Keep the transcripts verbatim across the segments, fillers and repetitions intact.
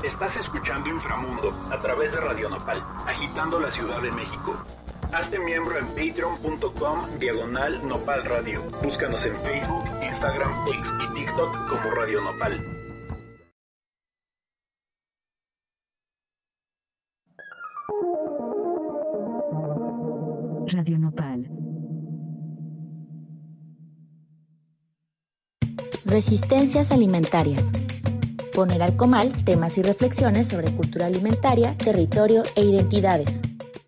Estás escuchando Inframundo a través de Radio Nopal, agitando la Ciudad de México. Hazte miembro en patreon.com diagonal Nopal Radio. Búscanos en Facebook, Instagram, X y TikTok como Radio Nopal. Radio Nopal. Resistencias alimentarias. Poner al comal temas y reflexiones sobre cultura alimentaria, territorio e identidades.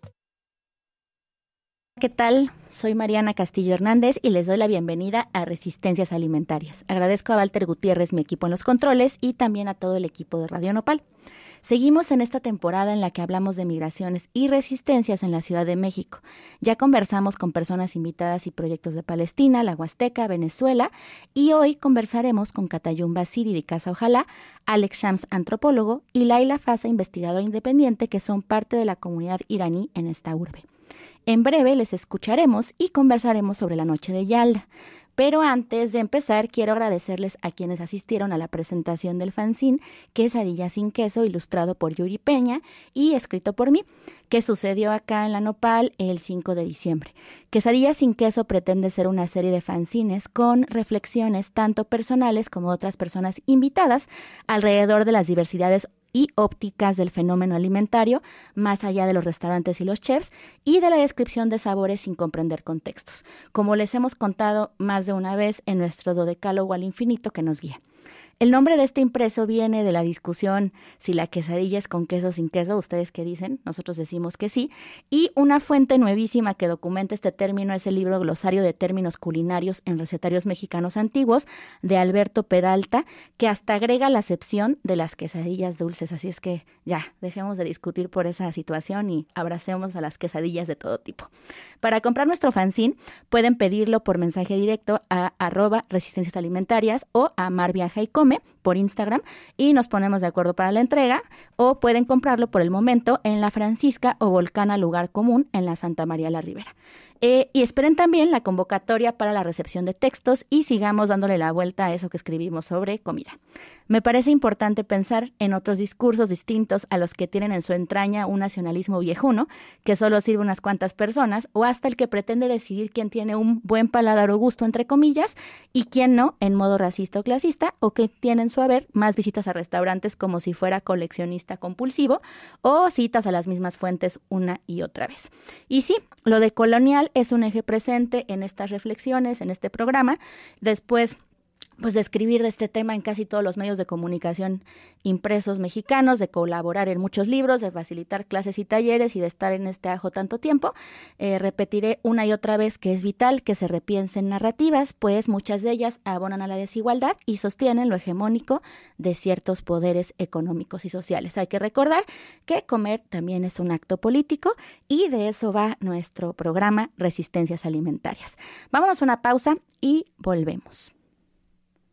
¿Qué tal? Soy Mariana Castillo Hernández y les doy la bienvenida a Resistencias Alimentarias. Agradezco a Walter Gutiérrez, mi equipo en los controles, y también a todo el equipo de Radio Nopal. Seguimos en esta temporada en la que hablamos de migraciones y resistencias en la Ciudad de México. Ya conversamos con personas invitadas y proyectos de Palestina, la Huasteca, Venezuela, y hoy conversaremos con Katayum Basiri de Casa Ojalá, Alex Shams, antropólogo, y Laila Fasa, investigadora independiente, que son parte de la comunidad iraní en esta urbe. En breve les escucharemos y conversaremos sobre la noche de Yalda. Pero antes de empezar, quiero agradecerles a quienes asistieron a la presentación del fanzine Quesadilla sin queso, ilustrado por Yuri Peña y escrito por mí, que sucedió acá en la Nopal el cinco de diciembre. Quesadilla sin queso pretende ser una serie de fanzines con reflexiones tanto personales como de otras personas invitadas alrededor de las diversidades y ópticas del fenómeno alimentario, más allá de los restaurantes y los chefs, y de la descripción de sabores sin comprender contextos, como les hemos contado más de una vez en nuestro dodecálogo al infinito que nos guía. El nombre de este impreso viene de la discusión si la quesadilla es con queso o sin queso. ¿Ustedes qué dicen? Nosotros decimos que sí. Y una fuente nuevísima que documenta este término es el libro Glosario de Términos Culinarios en Recetarios Mexicanos Antiguos de Alberto Peralta, que hasta agrega la acepción de las quesadillas dulces. Así es que ya, dejemos de discutir por esa situación y abracemos a las quesadillas de todo tipo. Para comprar nuestro fanzine pueden pedirlo por mensaje directo a arroba resistencias alimentarias o a Mar Viaja y Come por Instagram y nos ponemos de acuerdo para la entrega, o pueden comprarlo por el momento en La Francisca o Volcana Lugar Común en la Santa María la Ribera. Eh, y esperen también la convocatoria para la recepción de textos y sigamos dándole la vuelta a eso que escribimos sobre comida. Me parece importante pensar en otros discursos distintos a los que tienen en su entraña un nacionalismo viejuno que solo sirve a unas cuantas personas, o hasta el que pretende decidir quién tiene un buen paladar o gusto, entre comillas, y quién no, en modo racista o clasista, o que tiene en su haber más visitas a restaurantes como si fuera coleccionista compulsivo, o citas a las mismas fuentes una y otra vez. Y sí, lo de colonial es un eje presente en estas reflexiones, en este programa. Después pues de escribir de este tema en casi todos los medios de comunicación impresos mexicanos, de colaborar en muchos libros, de facilitar clases y talleres y de estar en este ajo tanto tiempo, eh, repetiré una y otra vez que es vital que se repiensen narrativas, pues muchas de ellas abonan a la desigualdad y sostienen lo hegemónico de ciertos poderes económicos y sociales. Hay que recordar que comer también es un acto político y de eso va nuestro programa Resistencias Alimentarias. Vámonos a una pausa y volvemos.